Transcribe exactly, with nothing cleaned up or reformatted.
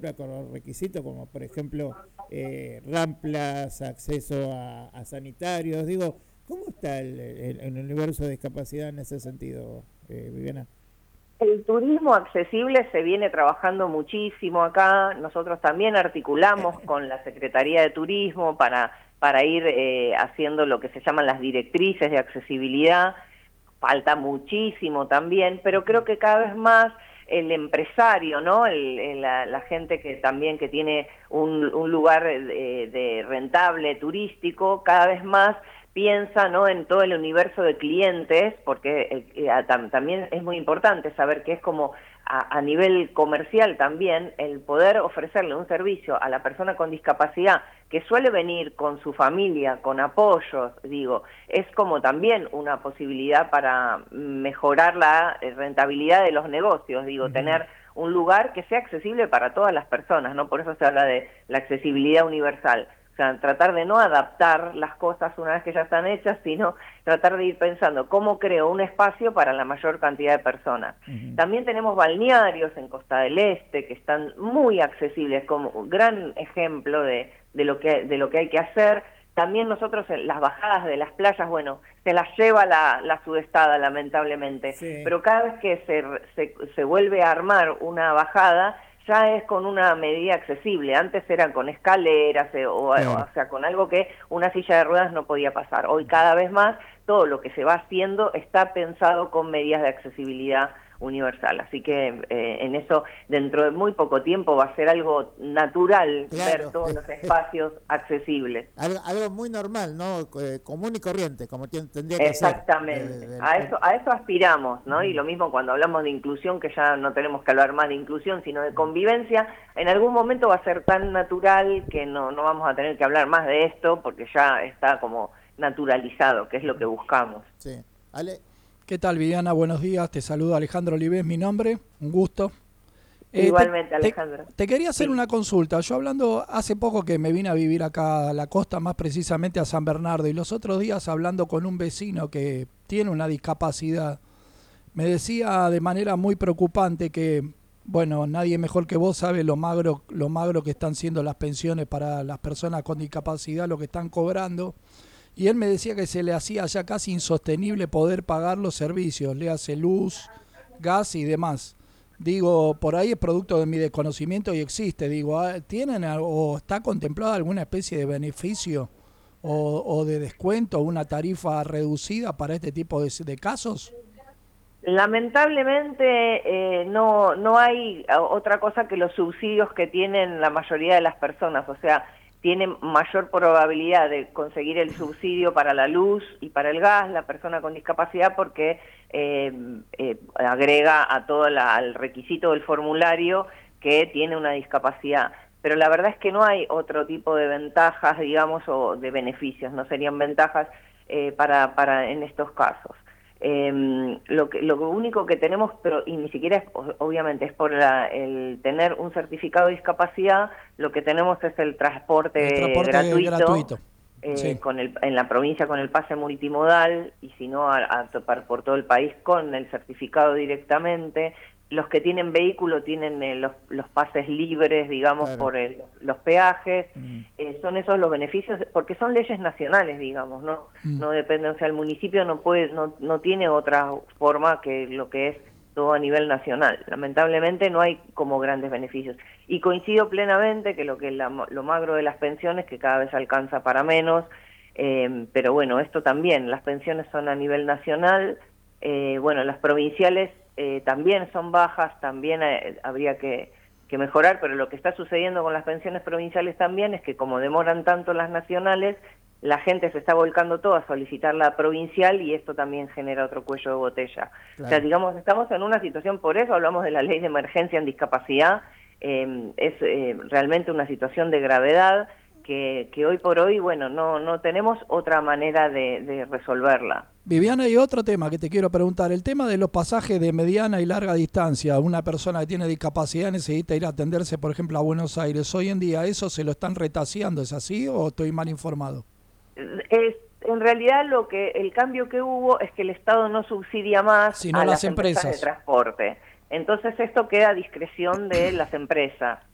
cumpla con los requisitos, como por ejemplo eh, ramplas, acceso a, a sanitarios. Digo, ¿cómo está el, el, el universo de discapacidad en ese sentido, eh, Viviana? El turismo accesible se viene trabajando muchísimo acá. Nosotros también articulamos con la Secretaría de Turismo para, para ir eh, haciendo lo que se llaman las directrices de accesibilidad. Falta muchísimo también, pero creo que cada vez más el empresario, ¿no? El, el, la, la gente que también que tiene un, un lugar de, de rentable turístico, cada vez más piensa, ¿no?, en todo el universo de clientes, porque eh, tam, también es muy importante saber que es como a, a nivel comercial también el poder ofrecerle un servicio a la persona con discapacidad que suele venir con su familia, con apoyos, digo, es como también una posibilidad para mejorar la rentabilidad de los negocios, digo, uh-huh. tener un lugar que sea accesible para todas las personas, ¿no? Por eso se habla de la accesibilidad universal. O sea, tratar de no adaptar las cosas una vez que ya están hechas, sino tratar de ir pensando cómo creo un espacio para la mayor cantidad de personas. Uh-huh. También tenemos balnearios en Costa del Este que están muy accesibles, como un gran ejemplo de, de, lo que, de lo que hay que hacer. También nosotros en las bajadas de las playas, bueno, se las lleva la, la sudestada, lamentablemente, sí. Pero cada vez que se, se, se vuelve a armar una bajada, ya es con una medida accesible. Antes eran con escaleras eh, o, claro. o sea, con algo que una silla de ruedas no podía pasar. Hoy cada vez más todo lo que se va haciendo está pensado con medidas de accesibilidad universal. Así que eh, en eso, dentro de muy poco tiempo, va a ser algo natural, claro, ver todos los espacios accesibles. Algo, algo muy normal, ¿no? Eh, común y corriente, como tendría que Exactamente. ser. Exactamente. A eso, a eso aspiramos, ¿no? Uh-huh. Y lo mismo cuando hablamos de inclusión, que ya no tenemos que hablar más de inclusión, sino de convivencia, en algún momento va a ser tan natural que no, no vamos a tener que hablar más de esto, porque ya está como naturalizado, que es lo que buscamos. Sí. Ale. ¿Qué tal, Viviana? Buenos días. Te saludo Alejandro Olivés, mi nombre. Un gusto. Eh, Igualmente, te, Alejandro. Te, te quería hacer sí. una consulta. Yo hablando hace poco que me vine a vivir acá a la costa, más precisamente a San Bernardo, y los otros días hablando con un vecino que tiene una discapacidad, me decía de manera muy preocupante que, bueno, nadie mejor que vos sabe lo magro, lo magro que están siendo las pensiones para las personas con discapacidad, lo que están cobrando. Y él me decía que se le hacía ya casi insostenible poder pagar los servicios, le hace luz, gas y demás. Digo, por ahí es producto de mi desconocimiento y existe. Digo, ¿tienen o está contemplada alguna especie de beneficio o, o de descuento, una tarifa reducida para este tipo de, de casos? Lamentablemente eh, no, no hay otra cosa que los subsidios que tienen la mayoría de las personas, o sea, tiene mayor probabilidad de conseguir el subsidio para la luz y para el gas la persona con discapacidad porque eh, eh, agrega a todo la, al requisito del formulario que tiene una discapacidad. Pero la verdad es que no hay otro tipo de ventajas, digamos, o de beneficios, no serían ventajas eh, para, para en estos casos. Eh, lo que lo único que tenemos, pero y ni siquiera es, obviamente es por la, el tener un certificado de discapacidad, lo que tenemos es el transporte, el transporte gratuito, gratuito. Eh, sí. con el, en la provincia con el pase multimodal y si no a, a topar por todo el país con el certificado directamente. Los que tienen vehículo tienen eh, los, los pases libres, digamos, claro. por el, los peajes. Mm. Eh, son esos los beneficios, porque son leyes nacionales, digamos, ¿no? Mm. No depende, o sea, el municipio no puede, no, no tiene otra forma que lo que es todo a nivel nacional. Lamentablemente no hay como grandes beneficios. Y coincido plenamente que lo que es la, lo magro de las pensiones, que cada vez alcanza para menos, eh, pero bueno, esto también, las pensiones son a nivel nacional, eh, bueno, las provinciales Eh, también son bajas, también eh, habría que, que mejorar, pero lo que está sucediendo con las pensiones provinciales también es que como demoran tanto las nacionales, la gente se está volcando todo a solicitar la provincial y esto también genera otro cuello de botella. Claro. O sea, digamos, estamos en una situación, por eso hablamos de la ley de emergencia en discapacidad, eh, es eh, realmente una situación de gravedad que, que hoy por hoy, bueno, no, no tenemos otra manera de, de resolverla. Viviana, y otro tema que te quiero preguntar, el tema de los pasajes de mediana y larga distancia. Una persona que tiene discapacidad necesita ir a atenderse, por ejemplo, a Buenos Aires. Hoy en día eso se lo están retaseando, ¿es así o estoy mal informado? Es, en realidad lo que el cambio que hubo es que el Estado no subsidia más sino a las las empresas empresas de transporte. Entonces esto queda a discreción de las empresas.